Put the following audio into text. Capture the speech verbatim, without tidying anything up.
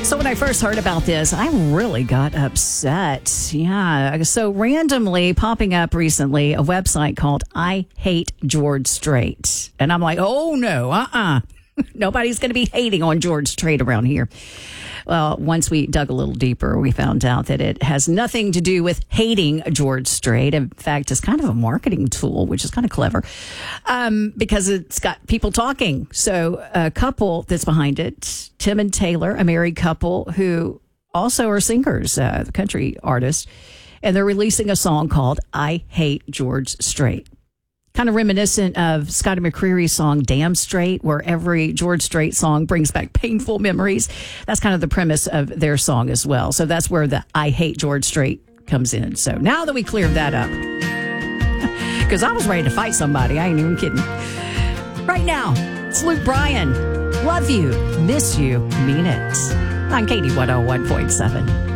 So when I first heard about this, I really got upset. Yeah. So randomly popping up recently a website called I Hate George Strait. And I'm like, oh no, uh-uh. Nobody's going to be hating on George Strait around here. Well, once we dug a little deeper, we found out that it has nothing to do with hating George Strait. In fact, it's kind of a marketing tool, which is kind of clever, um, because it's got people talking. So a couple that's behind it, Tim and Taylor, a married couple who also are singers, uh, country artists, and they're releasing a song called I Hate George Strait. Kind of reminiscent of Scotty McCreery's song Damn Straight, where every George Strait song brings back painful memories. That's kind of the premise of their song as well. So that's where the I Hate George Strait comes in. So now that we cleared that up, because I was ready to fight somebody. I ain't even kidding. Right now, it's Luke Bryan. Love you, miss you, mean it. On Katie one oh one point seven.